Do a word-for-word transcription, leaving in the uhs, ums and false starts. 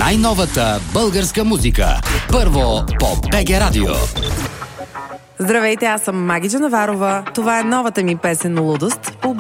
най-новата българска музика. Първо по БГ Радио. Здравейте, аз съм Маги Джанаварова. Това е новата ми песен "Лудост" по